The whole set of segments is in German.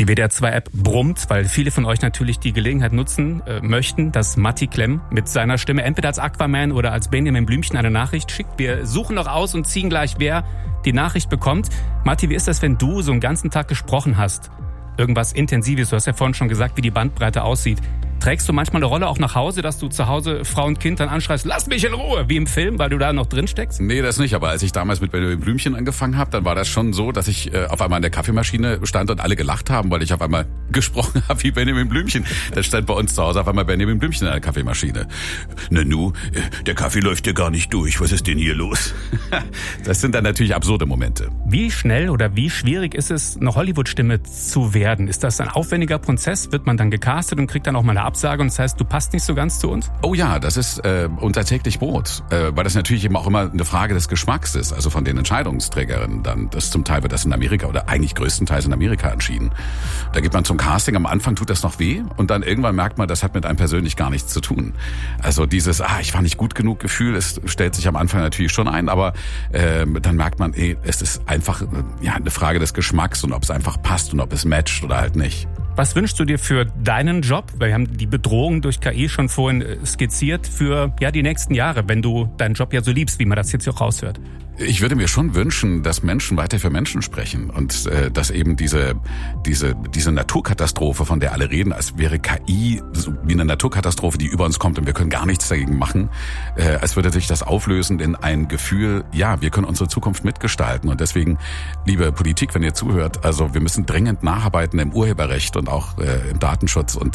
Die WDR 2-App brummt, weil viele von euch natürlich die Gelegenheit nutzen möchten, dass Matti Klemm mit seiner Stimme entweder als Aquaman oder als Benjamin Blümchen eine Nachricht schickt. Wir suchen noch aus und ziehen gleich, wer die Nachricht bekommt. Matti, wie ist das, wenn du so einen ganzen Tag gesprochen hast? Irgendwas Intensives, du hast ja vorhin schon gesagt, wie die Bandbreite aussieht. Trägst du manchmal eine Rolle auch nach Hause, dass du zu Hause Frau und Kind dann anschreist, lass mich in Ruhe, wie im Film, weil du da noch drin steckst? Nee, das nicht. Aber als ich damals mit Benjamin Blümchen angefangen habe, dann war das schon so, dass ich auf einmal an der Kaffeemaschine stand und alle gelacht haben, weil ich auf einmal gesprochen habe wie Benjamin Blümchen. Da stand bei uns zu Hause auf einmal Benjamin Blümchen an der Kaffeemaschine. Nanu, der Kaffee läuft ja gar nicht durch. Was ist denn hier los? Das sind dann natürlich absurde Momente. Wie schnell oder wie schwierig ist es, eine Hollywood-Stimme zu werden? Ist das ein aufwendiger Prozess? Wird man dann gecastet und kriegt dann auch mal eine Absage und das heißt, du passt nicht so ganz zu uns? Oh ja, das ist unser täglich Brot, weil das natürlich eben auch immer eine Frage des Geschmacks ist, also von den Entscheidungsträgerinnen dann. Das zum Teil wird das in Amerika oder eigentlich größtenteils in Amerika entschieden. Da geht man zum Casting, am Anfang tut das noch weh und dann irgendwann merkt man, das hat mit einem persönlich gar nichts zu tun. Also dieses, ich war nicht gut genug Gefühl, es stellt sich am Anfang natürlich schon ein, aber dann merkt man, es ist einfach eine Frage des Geschmacks und ob es einfach passt und ob es matcht oder halt nicht. Was wünschst du dir für deinen Job? Weil wir haben die Bedrohung durch KI schon vorhin skizziert für die nächsten Jahre, wenn du deinen Job ja so liebst, wie man das jetzt hier auch raushört. Ich würde mir schon wünschen, dass Menschen weiter für Menschen sprechen und dass eben diese Naturkatastrophe, von der alle reden, als wäre KI so wie eine Naturkatastrophe, die über uns kommt und wir können gar nichts dagegen machen, als würde sich das auflösen in ein Gefühl, wir können unsere Zukunft mitgestalten und deswegen, liebe Politik, wenn ihr zuhört, also wir müssen dringend nacharbeiten im Urheberrecht und auch im Datenschutz und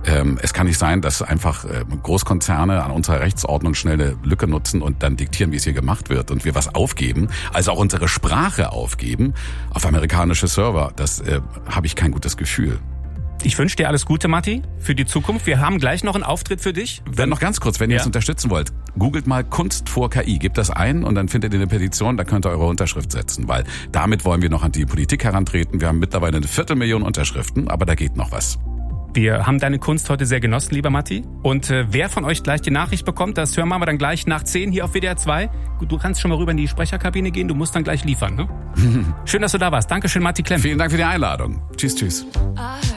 es kann nicht sein, dass einfach Großkonzerne an unserer Rechtsordnung schnell eine Lücke nutzen und dann diktieren, wie es hier gemacht wird und wir was aufgeben, also auch unsere Sprache aufgeben auf amerikanische Server. Das habe ich kein gutes Gefühl. Ich wünsche dir alles Gute, Matti, für die Zukunft. Wir haben gleich noch einen Auftritt für dich. Dann noch ganz kurz, wenn ihr uns unterstützen wollt, googelt mal Kunst vor KI, gebt das ein und dann findet ihr eine Petition, da könnt ihr eure Unterschrift setzen, weil damit wollen wir noch an die Politik herantreten. Wir haben mittlerweile 250.000 Unterschriften, aber da geht noch was. Wir haben deine Kunst heute sehr genossen, lieber Matti. Und wer von euch gleich die Nachricht bekommt, das hören wir dann gleich nach 10 hier auf WDR 2. Du kannst schon mal rüber in die Sprecherkabine gehen, du musst dann gleich liefern, ne? Schön, dass du da warst. Dankeschön, Matti Klemm. Vielen Dank für die Einladung. Tschüss, tschüss.